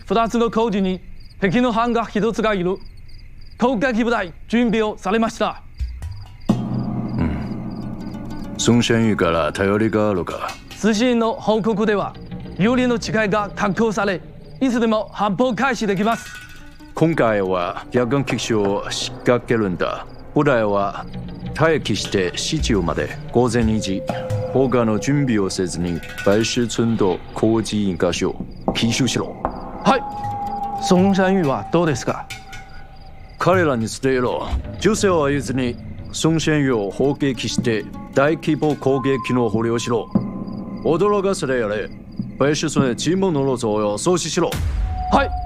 2つの工事に敵の班が1つがいる。攻撃部隊準備をされました。 孫仙玉から頼りがあるか。 通信の報告では、有利の違いが確保され、いつでも発砲開始できます。 今回は夜間奇襲を仕掛けるんだ。部隊は待機して市中まで午前2時。他の準備をせずに百石村と工事1箇所奇襲しろ。 はい。孫仙玉はどうですか。 彼らに伝えろ。銃声を合図に孫仙玉を砲撃して大規模攻撃の捕虜をしろ。驚かせてやれ。百石村へ尋問の路上を阻止しろ。 はい。